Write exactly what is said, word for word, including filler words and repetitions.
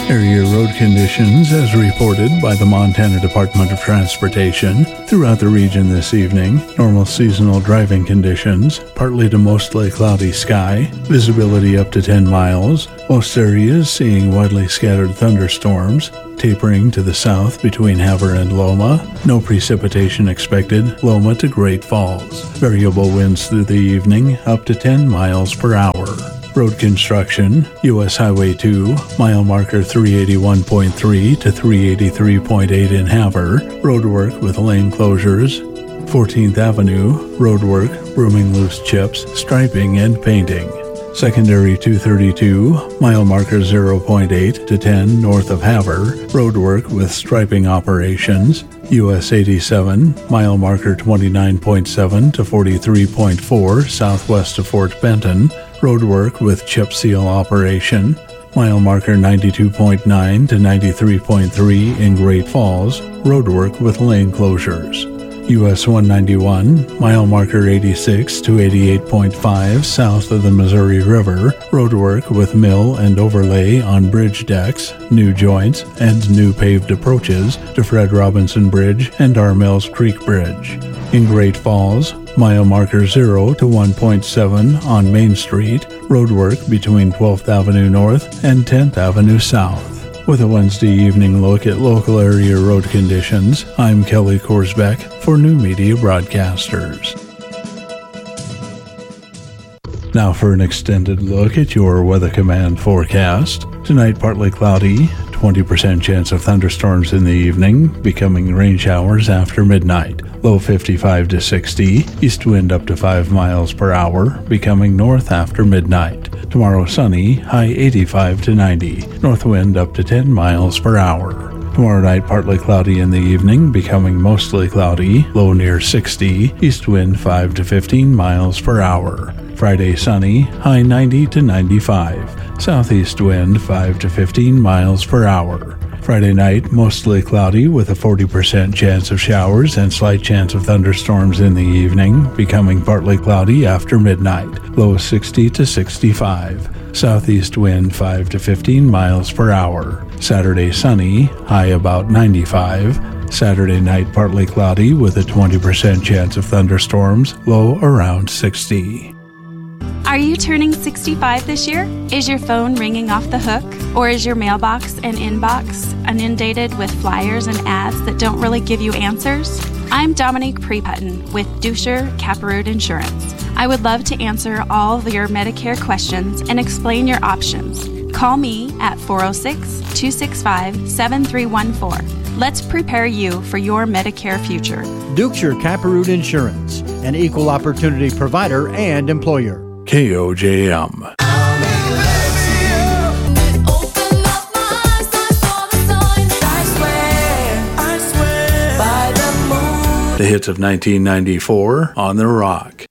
Area road conditions as reported by the Montana Department of Transportation throughout the region this evening. Normal seasonal driving conditions, partly to mostly cloudy sky, visibility up to ten miles. Most areas seeing widely scattered thunderstorms, tapering to the south between Havre and Loma. No precipitation expected, Loma to Great Falls. Variable winds through the evening up to ten miles per hour. Road construction, U S Highway two, mile marker three eighty-one point three to three eighty-three point eight in Havre, roadwork with lane closures. fourteenth Avenue, roadwork, brooming loose chips, striping and painting. Secondary two thirty-two, mile marker zero point eight to ten north of Havre, roadwork with striping operations. U S eighty-seven, mile marker twenty-nine point seven to forty-three point four southwest of Fort Benton, roadwork with chip seal operation. Mile marker ninety-two point nine to ninety-three point three in Great Falls, roadwork with lane closures. U S one ninety-one, mile marker eighty-six to eighty-eight point five south of the Missouri River, roadwork with mill and overlay on bridge decks, new joints, and new paved approaches to Fred Robinson Bridge and Armels Creek Bridge. In Great Falls, mile marker zero to one point seven on Main Street, roadwork between twelfth Avenue North and tenth Avenue South. With a Wednesday evening look at local area road conditions, I'm Kelly Korsbeck for New Media Broadcasters. Now for an extended look at your Weather Command forecast. Tonight, partly cloudy, twenty percent chance of thunderstorms in the evening, becoming rain showers after midnight. Low fifty-five to sixty, east wind up to five miles per hour, becoming north after midnight. Tomorrow sunny, high eighty-five to ninety, north wind up to ten miles per hour. Tomorrow night, partly cloudy in the evening, becoming mostly cloudy, low near sixty, east wind five to fifteen miles per hour. Friday sunny, high ninety to ninety-five, southeast wind five to fifteen miles per hour. Friday night, mostly cloudy with a forty percent chance of showers and slight chance of thunderstorms in the evening, becoming partly cloudy after midnight, low sixty to sixty-five. Southeast wind five to fifteen miles per hour. Saturday sunny, high about ninety-five. Saturday night partly cloudy with a twenty percent chance of thunderstorms, low around sixty. Are you turning sixty-five this year? Is your phone ringing off the hook? Or is your mailbox and inbox inundated with flyers and ads that don't really give you answers? I'm Dominique Preputton with Duscher Caparoot Insurance. I would love to answer all of your Medicare questions and explain your options. Call me at four oh six, two six five, seven three one four. Let's prepare you for your Medicare future. Duscher Caparoot Insurance, an equal opportunity provider and employer. K O J M. The hits of nineteen ninety-four on the Rock.